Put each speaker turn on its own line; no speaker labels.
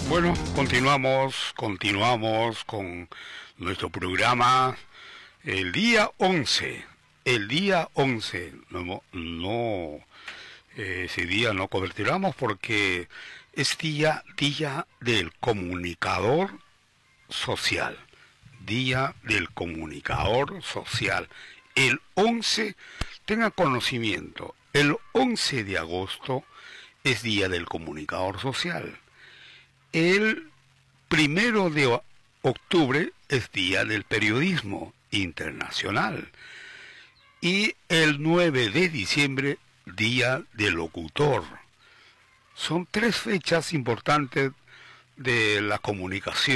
Bueno, continuamos con nuestro programa el día 11. El día 11, ese día no coberturamos porque es día del comunicador social. Día del comunicador social. El 11, tenga conocimiento, el 11 de agosto es día del comunicador social. El 1 de octubre es día del periodismo internacional. Y el 9 de diciembre, día del locutor. Son tres fechas importantes de la comunicación.